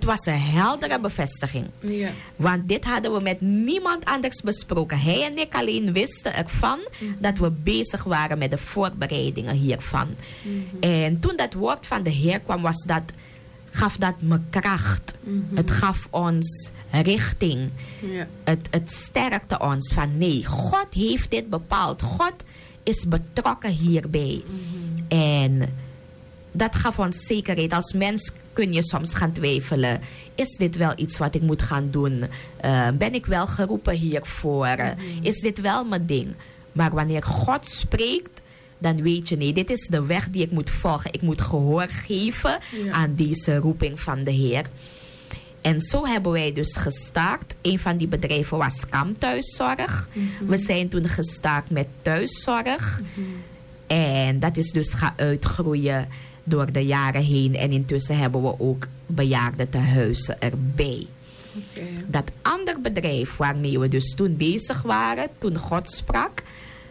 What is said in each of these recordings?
Het was een heldere bevestiging. Ja. Want dit hadden we met niemand anders besproken. Hij en ik alleen wisten ervan dat we bezig waren met de voorbereidingen hiervan. En toen dat woord van de Heer kwam, gaf dat me kracht. Het gaf ons richting. Ja. Het sterkte ons van nee, God heeft dit bepaald. God is betrokken hierbij. En dat gaf ons zekerheid. Als mens kun je soms gaan twijfelen. Is dit wel iets wat ik moet gaan doen? Ben ik wel geroepen hiervoor? Is dit wel mijn ding? Maar wanneer God spreekt, dan weet je, nee, dit is de weg die ik moet volgen. Ik moet gehoor geven aan deze roeping van de Heer. En zo hebben wij dus gestart. Een van die bedrijven was Kam Thuiszorg. We zijn toen gestart met thuiszorg. En dat is dus gaan uitgroeien door de jaren heen. En intussen hebben we ook bejaardentehuizen erbij. Dat ander bedrijf waarmee we dus toen bezig waren, toen God sprak,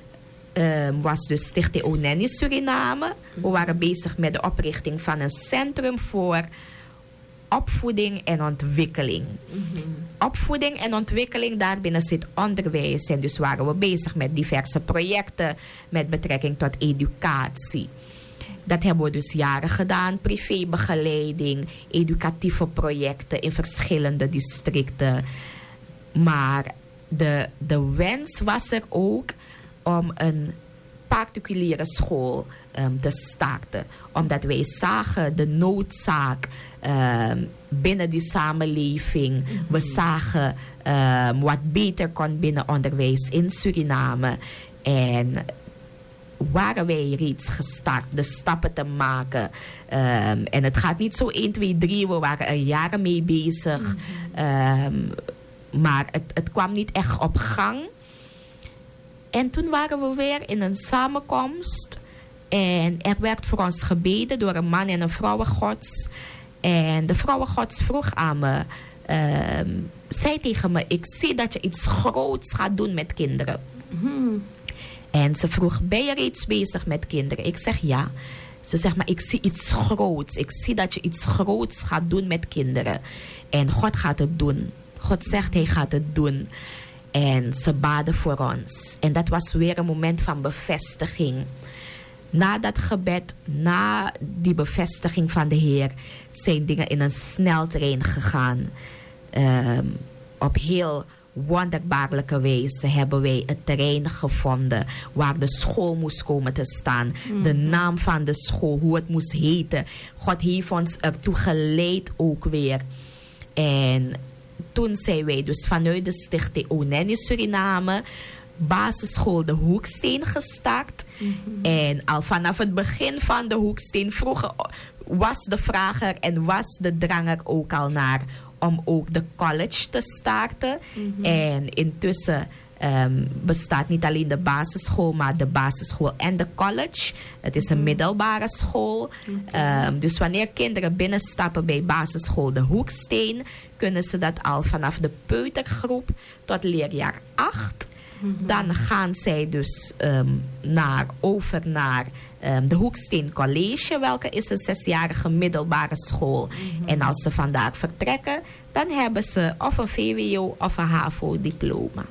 was dus Stichting Onenni Suriname. We waren bezig met de oprichting van een centrum voor opvoeding en ontwikkeling. Opvoeding en ontwikkeling, daarbinnen zit onderwijs. En dus waren we bezig met diverse projecten met betrekking tot educatie. Dat hebben we dus jaren gedaan. Privébegeleiding, educatieve projecten in verschillende districten. Maar de wens was er ook om een particuliere school te starten. Omdat wij zagen de noodzaak binnen die samenleving. We zagen wat beter kon binnen onderwijs in Suriname. En waren wij reeds gestart de stappen te maken. En het gaat niet zo 1, 2, 3. We waren er jaren mee bezig. Maar het kwam niet echt op gang. En toen waren we weer in een samenkomst. En er werd voor ons gebeden door een man en een vrouw Gods. En de vrouw Gods vroeg aan me, zei tegen me, ik zie dat je iets groots gaat doen met kinderen. En ze vroeg, ben je reeds bezig met kinderen? Ik zeg ja. Ze zegt, maar ik zie iets groots. Ik zie dat je iets groots gaat doen met kinderen. En God gaat het doen. God zegt, hij gaat het doen. En ze baden voor ons. En dat was weer een moment van bevestiging. Na dat gebed, na die bevestiging van de Heer, zijn dingen in een sneltrein gegaan. Op heel wonderbaarlijke wijze hebben wij het terrein gevonden waar de school moest komen te staan. De naam van de school, hoe het moest heten. God heeft ons ertoe geleid ook weer. En toen zijn wij dus vanuit de Stichting Onenni Suriname basisschool de Hoeksteen gestart. En al vanaf het begin van de Hoeksteen vroeger was de vraag er en was de drang er ook al naar om ook de college te starten. En intussen bestaat niet alleen de basisschool, maar de basisschool en de college. Het is een middelbare school. Dus wanneer kinderen binnenstappen bij basisschool de Hoeksteen, kunnen ze dat al vanaf de peutergroep tot leerjaar 8. Dan gaan zij dus over naar de Hoeksteen College, welke is een 6-jarige middelbare school. En als ze vandaar vertrekken, dan hebben ze of een VWO of een HAVO-diploma.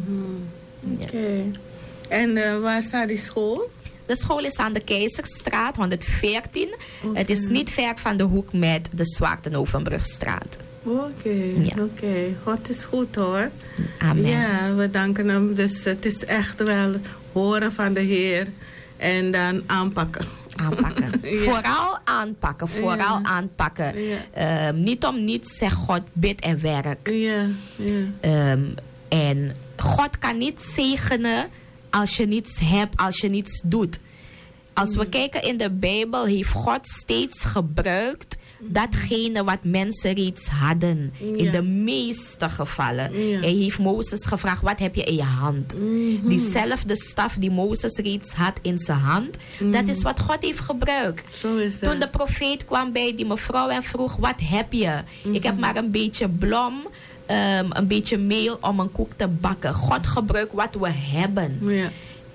Oké. En waar staat die school? De school is aan de Keizerstraat 114. Het is niet ver van de hoek met de Zwartenovenbrugstraat. Oké. God is goed hoor. Amen. Ja, we danken hem. Dus het is echt wel horen van de Heer en dan aanpakken. Vooral aanpakken. Aanpakken. Ja. Niet om niets, zeg God, bid en werk. En God kan niet zegenen als je niets hebt, als je niets doet. Als we kijken in de Bijbel, heeft God steeds gebruikt datgene wat mensen reeds hadden. In de meeste gevallen. Hij heeft Mozes gevraagd, wat heb je in je hand? Diezelfde staf die Mozes reeds had in zijn hand, dat is wat God heeft gebruikt. Zo is dat. Toen de profeet kwam bij die mevrouw en vroeg, wat heb je? Ik heb maar een beetje blom, een beetje meel om een koek te bakken. God gebruikt wat we hebben.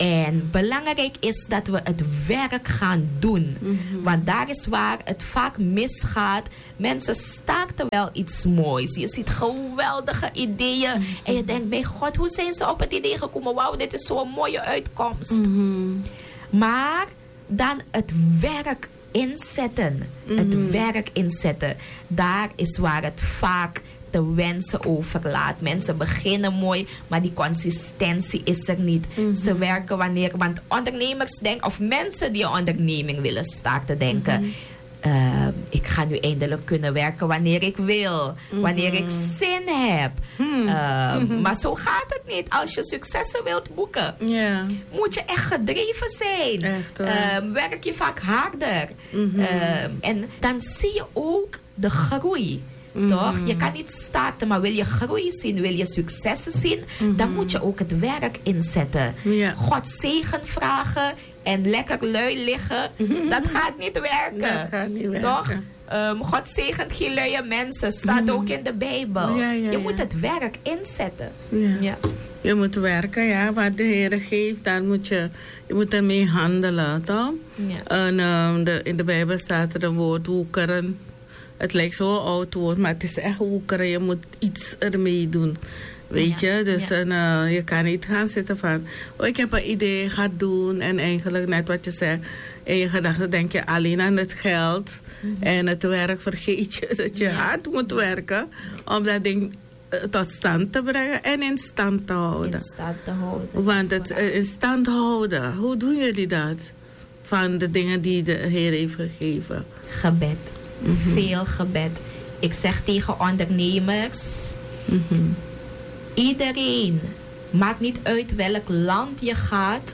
En belangrijk is dat we het werk gaan doen. Want daar is waar het vaak misgaat. Mensen starten wel iets moois. Je ziet geweldige ideeën. En je denkt, bij God, hoe zijn ze op het idee gekomen? Wauw, dit is zo'n mooie uitkomst. Maar dan het werk inzetten. Het werk inzetten. Daar is waar het vaak te wensen overlaat. Mensen beginnen mooi, maar die consistentie is er niet. Ze werken wanneer... Want ondernemers denken, of mensen die een onderneming willen starten, denken... ik ga nu eindelijk kunnen werken wanneer ik wil. Wanneer ik zin heb. Maar zo gaat het niet. Als je successen wilt boeken, moet je echt gedreven zijn. Echt, werk je vaak harder. En dan zie je ook de groei. Toch? Je kan niet starten, maar wil je groei zien, wil je successen zien, dan moet je ook het werk inzetten. God zegen vragen en lekker lui liggen, dat gaat niet werken. Dat gaat niet werken. Toch? God zegent geen luie mensen, staat ook in de Bijbel. Je moet het werk inzetten. Je moet werken, ja. Wat de Heer geeft, daar moet je moet ermee handelen, toch? En, in de Bijbel staat er een woord woekeren. Het lijkt zo'n oud woord, maar het is echt woekeren. Je moet iets ermee doen. Weet je? Dus je kan niet gaan zitten van... Oh, ik heb een idee, ga doen. En eigenlijk, net wat je zegt... In je gedachten denk je alleen aan het geld. En het werk vergeet je. Dat je hard moet werken. Om dat ding tot stand te brengen. En in stand te houden. In stand te houden. Want het in stand houden. Hoe doen jullie dat? Van de dingen die de Heer heeft gegeven. Gebed. Veel gebed. Ik zeg tegen ondernemers... Iedereen, maakt niet uit welk land je gaat...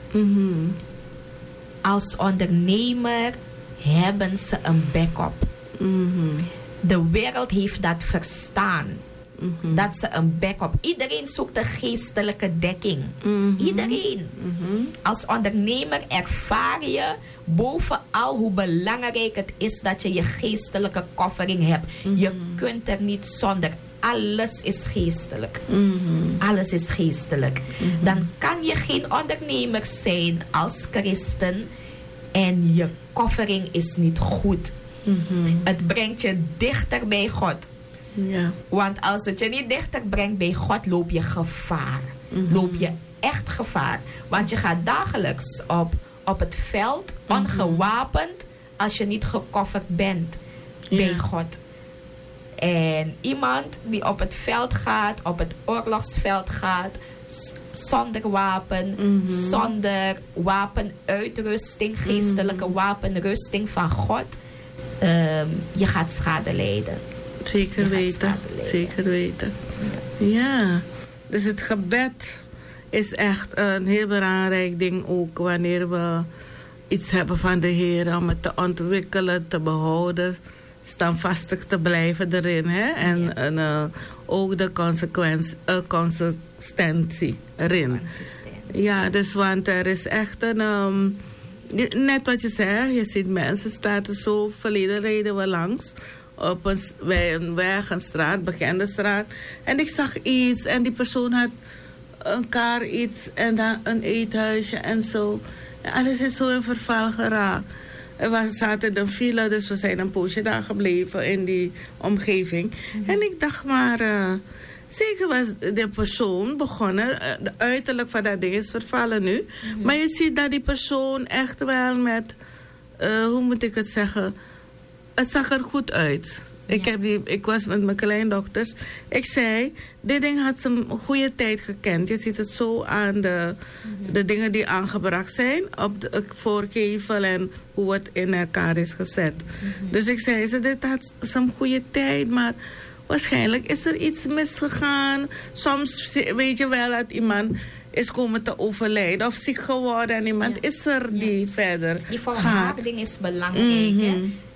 Als ondernemer hebben ze een backup. De wereld heeft dat verstaan. Dat ze een backup... Iedereen zoekt de geestelijke dekking. Iedereen. Als ondernemer ervaar je bovenal hoe belangrijk het is dat je je geestelijke koffering hebt. Je kunt er niet zonder. Alles is geestelijk. Alles is geestelijk. Dan kan je geen ondernemer zijn als christen en je koffering is niet goed. Het brengt je dichter bij God. Want als het je niet dichter brengt bij God, loop je gevaar. Loop je echt gevaar. Want je gaat dagelijks op het veld, ongewapend, als je niet gekofferd bent bij God. En iemand die op het veld gaat, op het oorlogsveld gaat, zonder wapen, zonder wapenuitrusting, geestelijke wapenrusting van God, je gaat schade lijden. Zeker weten, zeker weten. Ja, dus het gebed is echt een heel belangrijk ding ook wanneer we iets hebben van de Heer, om het te ontwikkelen, te behouden, standvastig te blijven erin. Hè? En ook de consistentie erin. Ja, dus want er is echt een... net wat je zegt, je ziet mensen starten zo, verleden reden we langs. Bij een weg, een straat, bekende straat. En ik zag iets en die persoon had een kar iets en dan een eethuisje en zo. En alles is zo in verval geraakt. We zaten in de file, dus we zijn een poosje daar gebleven in die omgeving. En ik dacht maar, zeker was de persoon begonnen, de uiterlijk van dat ding is vervallen nu. Maar je ziet dat die persoon echt wel met, hoe moet ik het zeggen, het zag er goed uit. Ik was met mijn kleindochters. Ik zei, dit ding had zijn goede tijd gekend. Je ziet het zo aan de dingen die aangebracht zijn op de voorkevel en hoe het in elkaar is gezet. Dus ik zei, dit had zijn goede tijd, maar waarschijnlijk is er iets misgegaan. Soms weet je wel dat iemand is komen te overlijden of ziek geworden en iemand is er die verder die volharding is belangrijk.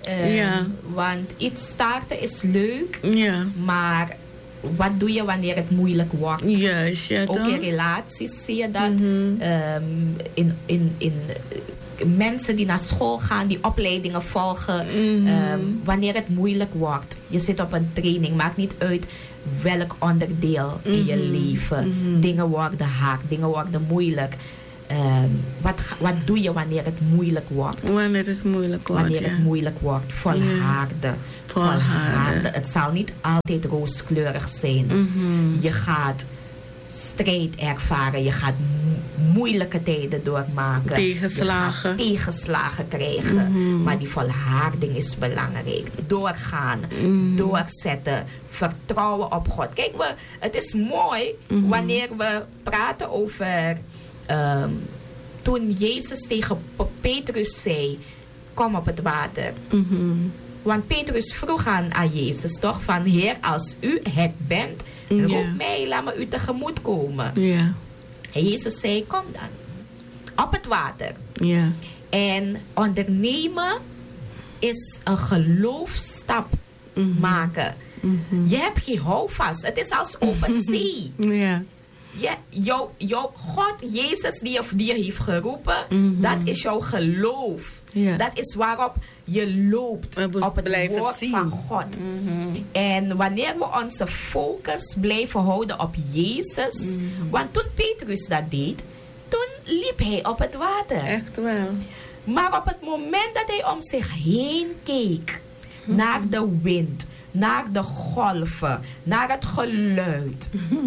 Want iets starten is leuk, maar wat doe je wanneer het moeilijk wordt? Ook in relaties zie je dat. In mensen die naar school gaan, die opleidingen volgen, wanneer het moeilijk wordt. Je zit op een training, maakt niet uit welk onderdeel in je leven. Dingen worden hard, dingen worden moeilijk. wat doe je wanneer het moeilijk wordt? Wanneer het moeilijk wordt, Wanneer het moeilijk wordt. Volharden. Volharden. Het zal niet altijd rooskleurig zijn. Je gaat strijd ervaren. Je gaat moeilijke tijden doormaken. Tegenslagen. Je gaat tegenslagen krijgen. Maar die volharding is belangrijk. Doorgaan. Doorzetten. Vertrouwen op God. Kijk, het is mooi wanneer we praten over... toen Jezus tegen Petrus zei, kom op het water. Want Petrus vroeg aan Jezus toch, van Heer, als u het bent, roep mij, laat me u tegemoet komen. En Jezus zei, kom dan. Op het water. En ondernemen is een geloofstap maken. Je hebt geen houvast. Het is als open zee. Jouw God, Jezus, die je heeft geroepen, dat is jouw geloof. Dat is waarop je loopt, op het woord van God. En wanneer we onze focus blijven houden op Jezus, want toen Petrus dat deed, toen liep hij op het water. Echt wel. Maar op het moment dat hij om zich heen keek, naar de wind, naar de golven, naar het geluid...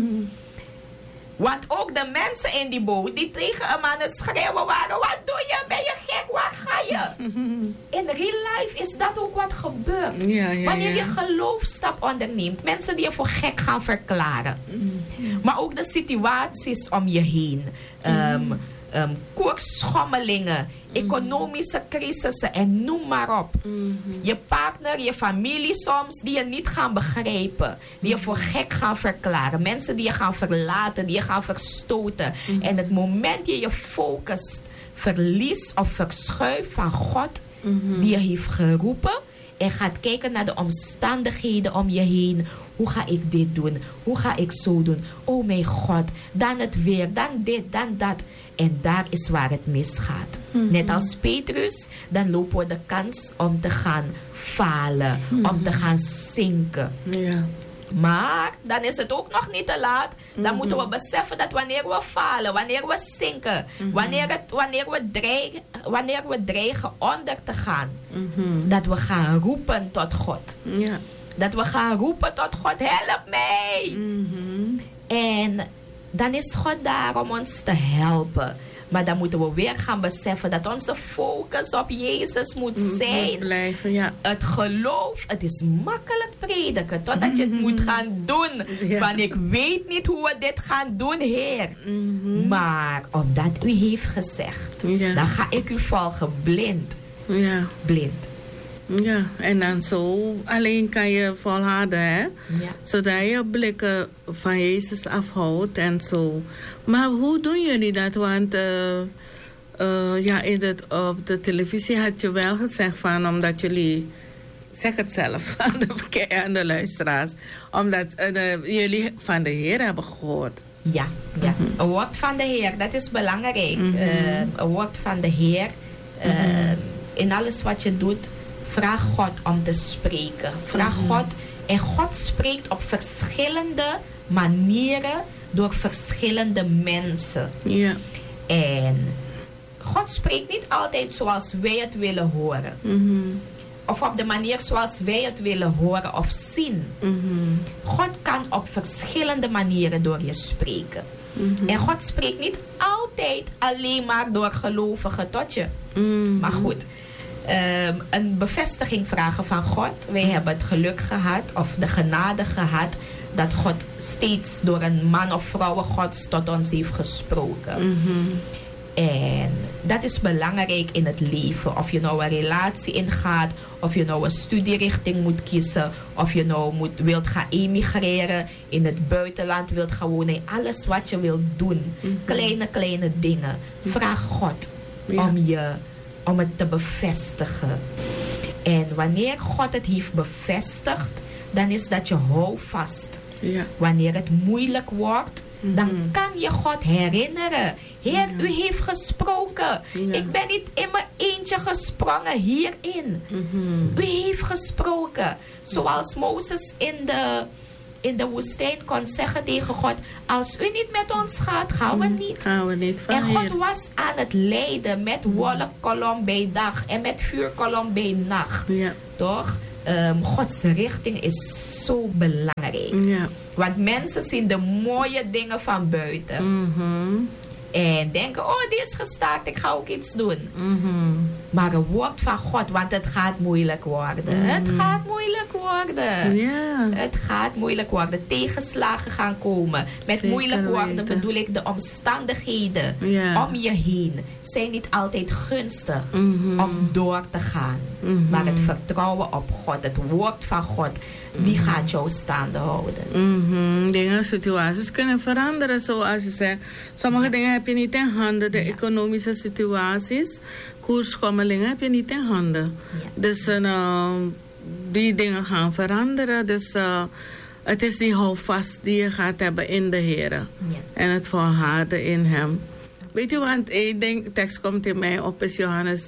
Want ook de mensen in die boot die tegen hem aan het schreeuwen waren. Wat doe je? Ben je gek? Waar ga je? In real life is dat ook wat gebeurt. Wanneer je geloofstap onderneemt. Mensen die je voor gek gaan verklaren. Maar ook de situaties om je heen. Koersschommelingen. Economische crisissen en noem maar op. Je partner, je familie soms, die je niet gaan begrijpen. Die je voor gek gaan verklaren. Mensen die je gaan verlaten, die je gaan verstoten. En het moment je focust, verliest of verschuift van God, die je heeft geroepen, en gaat kijken naar de omstandigheden om je heen. Hoe ga ik dit doen? Hoe ga ik zo doen? Oh mijn God, dan het weer, dan dit, dan dat. En daar is waar het misgaat. Net als Petrus, dan lopen we de kans om te gaan falen, om te gaan zinken. Maar dan is het ook nog niet te laat. Dan moeten we beseffen dat wanneer we falen, wanneer we zinken, wanneer we dreigen onder te gaan, dat we gaan roepen tot God. Dat we gaan roepen tot God, help mij. En dan is God daar om ons te helpen. Maar dan moeten we weer gaan beseffen dat onze focus op Jezus moet zijn. Blijven, Het geloof, het is makkelijk prediken totdat je het moet gaan doen. Van ik weet niet hoe we dit gaan doen, Heer. Maar omdat u heeft gezegd, dan ga ik u volgen blind. Blind. Ja, en dan zo alleen kan je volharden, hè? Zodat je blikken van Jezus afhoudt en zo. Maar hoe doen jullie dat? Want op de televisie had je wel gezegd van, omdat jullie, zeg het zelf aan de luisteraars, omdat jullie van de Heer hebben gehoord. Ja. Een woord van de Heer, dat is belangrijk. Een woord van de Heer. In alles wat je doet, vraag God om te spreken. Vraag God. En God spreekt op verschillende manieren door verschillende mensen. En God spreekt niet altijd zoals wij het willen horen. Of op de manier zoals wij het willen horen of zien. God kan op verschillende manieren door je spreken. En God spreekt niet altijd alleen maar door gelovigen tot je. Maar goed. Een bevestiging vragen van God. Wij hebben het geluk gehad, of de genade gehad, dat God steeds door een man of vrouw Gods tot ons heeft gesproken. En dat is belangrijk in het leven. Of je nou een relatie ingaat, of je nou een studierichting moet kiezen, of je nou wilt gaan emigreren, in het buitenland wilt gaan wonen. Alles wat je wilt doen. Kleine dingen. Vraag God om het te bevestigen. En wanneer God het heeft bevestigd, dan is dat je houvast. Wanneer het moeilijk wordt, dan kan je God herinneren. Heer, u heeft gesproken. Ik ben niet in mijn eentje gesprongen hierin. U heeft gesproken. Zoals Mozes in de woestijn kon zeggen tegen God, als u niet met ons gaat, gaan we niet. Gaan we niet van en God hier. was aan het leiden met wolkkolom bij dag en met vuurkolom bij nacht. Ja. Toch? Gods richting is zo belangrijk. Ja. Want mensen zien de mooie dingen van buiten. En denken, oh, die is gestaakt, ik ga ook iets doen. Maar een woord van God, want het gaat moeilijk worden. Het gaat moeilijk worden. Ja. Het gaat moeilijk worden. Tegenslagen gaan komen. Met Zeker moeilijk worden weten. bedoel ik de omstandigheden om je heen zijn niet altijd gunstig om door te gaan. Maar het vertrouwen op God, het woord van God, die gaat jou staande houden. Dingen, situaties kunnen veranderen, zoals je zegt. Sommige dingen heb je niet in handen. De economische situaties, koersschommelingen heb je niet in handen. Ja. Dus die dingen gaan veranderen. Dus het is die houvast die je gaat hebben in de Heer. Ja. En het volharden in Hem. Weet je, want ik denk, de tekst komt in mij op, is Johannes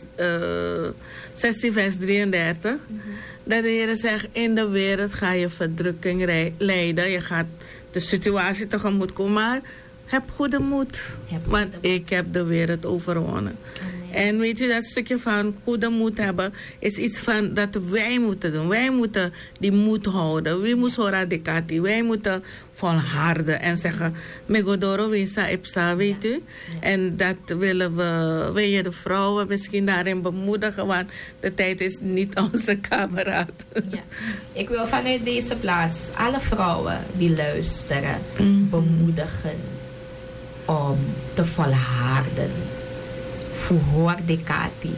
16 vers 33. Dat de Heer zegt, in de wereld ga je verdrukking lijden. Je gaat de situatie tegemoet komen, maar heb goede moed. Want ik heb de wereld overwonnen. En weet je, dat stukje van goede moed hebben is iets van dat wij moeten doen. Wij moeten die moed houden. We moeten horen. Wij moeten volharden en zeggen, megodoro winsa ipsa, weet u. En dat willen wil je de vrouwen misschien daarin bemoedigen, want de tijd is niet onze kameraad. Ja. Ik wil vanuit deze plaats alle vrouwen die luisteren bemoedigen om te volharden. Verhoor dekati.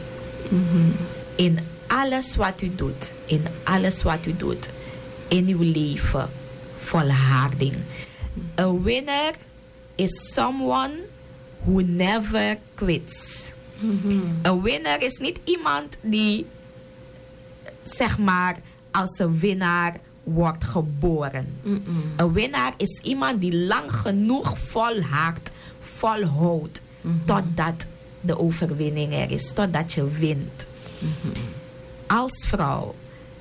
In alles wat u doet. In alles wat u doet. In uw leven. Volharding. A winner is someone who never quits. Een winnaar is niet iemand die, zeg maar, als een winnaar wordt geboren. Een winnaar is iemand die lang genoeg volhardt, volhoudt, totdat de overwinning er is, totdat je wint. Als vrouw,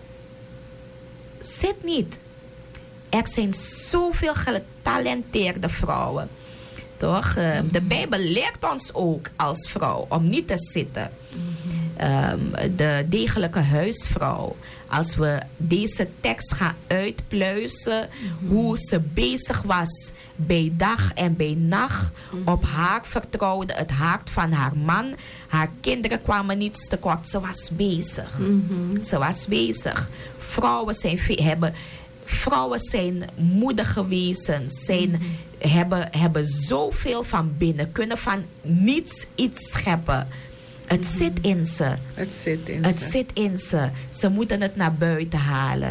zit niet. Er zijn zoveel getalenteerde vrouwen. Toch? De Bijbel leert ons ook als vrouw om niet te zitten. De degelijke huisvrouw. Als we deze tekst gaan uitpluizen, hoe ze bezig was bij dag en bij nacht. Op haar vertrouwde het hart van haar man. Haar kinderen kwamen niet tekort. Ze was bezig. Ze was bezig. Vrouwen zijn moedige wezens. Hebben zoveel van binnen. Kunnen van niets iets scheppen. Het zit in ze. Het zit in ze. Ze moeten het naar buiten halen.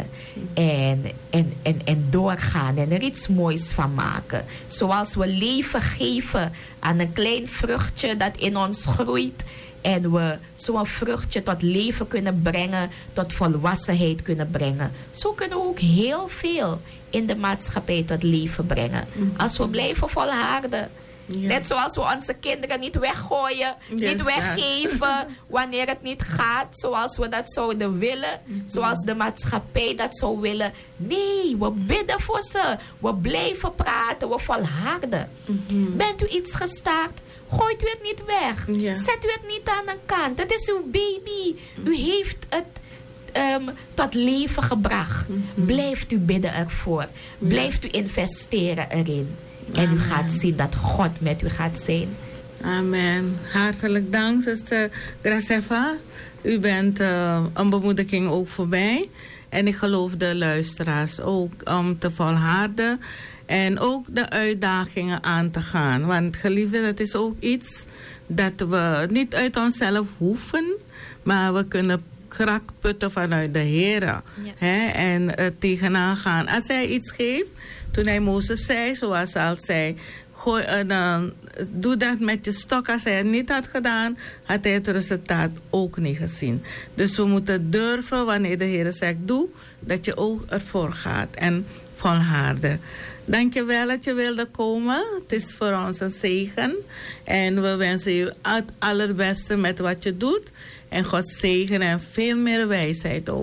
En doorgaan. En er iets moois van maken. Zoals we leven geven aan een klein vruchtje dat in ons groeit. En we zo'n vruchtje tot leven kunnen brengen. Tot volwassenheid kunnen brengen. Zo kunnen we ook heel veel in de maatschappij tot leven brengen. Als we blijven volharden. Ja. Net zoals we onze kinderen niet weggooien, niet weggeven wanneer het niet gaat zoals we dat zouden willen. Zoals de maatschappij dat zou willen. Nee, we bidden voor ze. We blijven praten, we volharden. Bent u iets gestaakt? Gooit u het niet weg. Zet u het niet aan een kant. Het is uw baby. U heeft het tot leven gebracht. Blijft u bidden ervoor. Blijft u investeren erin. En u gaat zien dat God met u gaat zijn. Amen. Hartelijk dank, zuster Graceffa. U bent een bemoediging ook voor mij. En ik geloof de luisteraars ook om te volharden. En ook de uitdagingen aan te gaan. Want geliefde, dat is ook iets dat we niet uit onszelf hoeven. Maar we kunnen kracht putten vanuit de Heer. Ja. En tegenaan gaan. Als hij iets geeft. Toen hij Mozes zei, zoals hij al zei, doe dat met je stok. Als hij het niet had gedaan, had hij het resultaat ook niet gezien. Dus we moeten durven, wanneer de Heer zegt, doe, dat je ook ervoor gaat en volharden. Dank je wel dat je wilde komen. Het is voor ons een zegen. En we wensen je het allerbeste met wat je doet. En God zegen en veel meer wijsheid ook.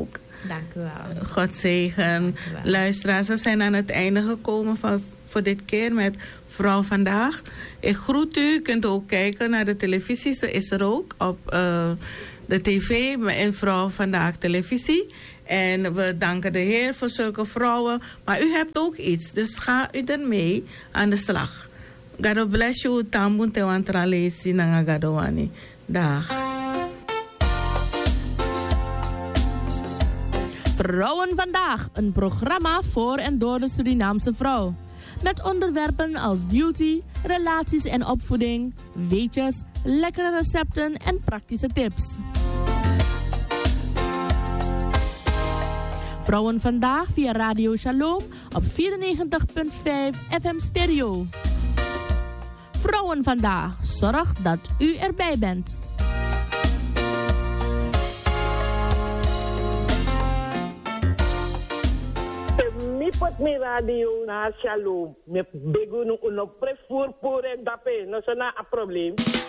Dank u wel. God zegen. Luisteraars, we zijn aan het einde gekomen voor dit keer met Vrouw Vandaag. Ik groet u. U kunt ook kijken naar de televisie. Ze is er ook op de tv en Vrouw Vandaag televisie. En we danken de Heer voor zulke vrouwen. Maar u hebt ook iets, dus ga u ermee aan de slag. God bless you. Tambun te wantralesi nanga gadowani. Dag. Vrouwen Vandaag, een programma voor en door de Surinaamse vrouw. Met onderwerpen als beauty, relaties en opvoeding, weetjes, lekkere recepten en praktische tips. Vrouwen Vandaag via Radio Shalom op 94.5 FM Stereo. Vrouwen Vandaag, zorg dat u erbij bent. Mi pot mi radio na Shalom. Me begu no prefor por en dape. No sana a probleem.